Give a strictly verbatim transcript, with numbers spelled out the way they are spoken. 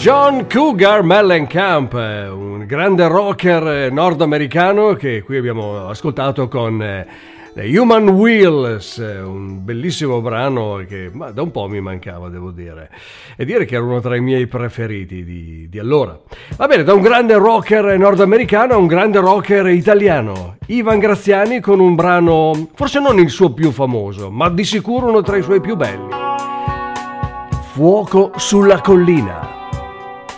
John Cougar Mellencamp, un grande rocker nordamericano che qui abbiamo ascoltato con The Human Wheels, un bellissimo brano che ma, da un po' mi mancava, devo dire, e dire che era uno tra i miei preferiti di, di allora. Va bene, da un grande rocker nordamericano a un grande rocker italiano, Ivan Graziani, con un brano, forse non il suo più famoso, ma di sicuro uno tra i suoi più belli. Fuoco sulla collina.